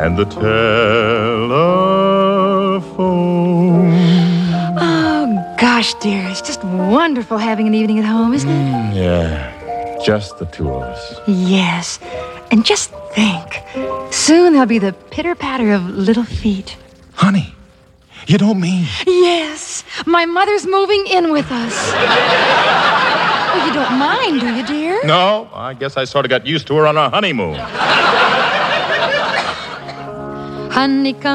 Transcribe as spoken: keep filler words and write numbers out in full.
and the telephone. Oh, gosh, dear, it's just wonderful having an evening at home, isn't it? Mm, yeah, just the two of us. Yes, and just think, soon there'll be the pitter-patter of little feet. Honey, you don't mean... Yes, my mother's moving in with us. Well, you don't mind, do you, dear? No, I guess I sort of got used to her on our honeymoon. Honeycomb.